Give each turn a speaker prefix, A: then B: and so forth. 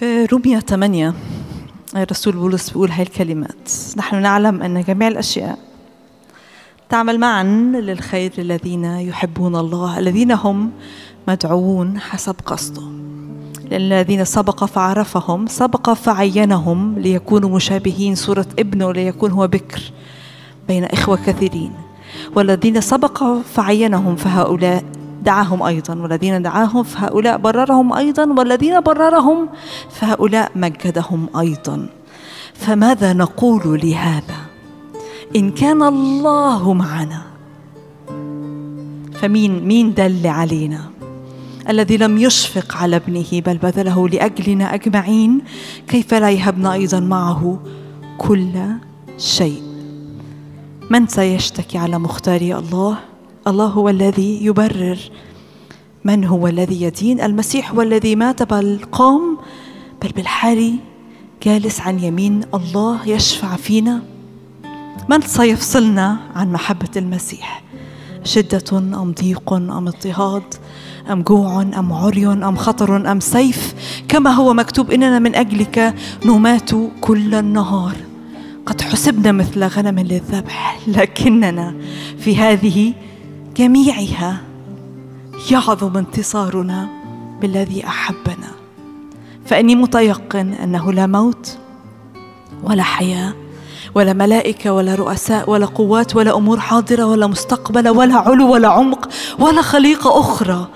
A: في رومية 8 الرسول بولس بيقول هاي الكلمات: نحن نعلم أن جميع الأشياء تعمل معا للخير الذين يحبون الله، الذين هم مدعوون حسب قصده. لأن الذين سبق فعرفهم سبق فعينهم ليكونوا مشابهين صورة ابنه، ليكون هو بكر بين إخوة كثيرين. والذين سبق فعينهم فهؤلاء دعاهم أيضا، والذين دعاهم فهؤلاء بررهم أيضا، والذين بررهم فهؤلاء مجدهم أيضا. فماذا نقول لهذا؟ إن كان الله معنا فمين دل علينا؟ الذي لم يشفق على ابنه بل بذله لأجلنا أجمعين، كيف لا يهبنا أيضا معه كل شيء؟ من سيشتكي على مختاري الله؟ الله هو الذي يبرر. من هو الذي يدين؟ المسيح هو الذي مات بل قام، بل بالحال جالس عن يمين الله يشفع فينا. من سيفصلنا عن محبة المسيح؟ شدة أم ضيق أم اضطهاد أم جوع أم عري أم خطر أم سيف؟ كما هو مكتوب: إننا من أجلك نمات كل النهار، قد حسبنا مثل غنم للذبح، لكننا في هذه جميعها يعظم انتصارنا بالذي أحبنا. فإني متيقن أنه لا موت ولا حياة ولا ملائكة ولا رؤساء ولا قوات ولا أمور حاضرة ولا مستقبلة ولا علو ولا عمق ولا خليقة أخرى